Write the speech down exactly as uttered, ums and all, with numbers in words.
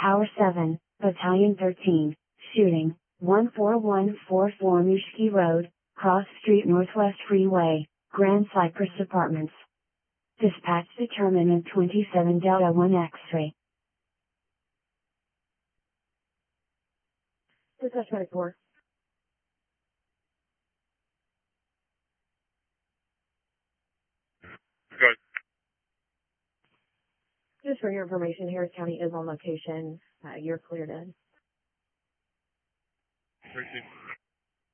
Tower seven, Battalion thirteen, shooting, one four one four four Mushki Road, Cross Street Northwest Freeway, Grand Cypress Apartments. Dispatch determinant twenty-seven Delta one X-ray. Dispatch medic four. Good. Just for your information, Harris County is on location. Uh, you're cleared in. thirteen.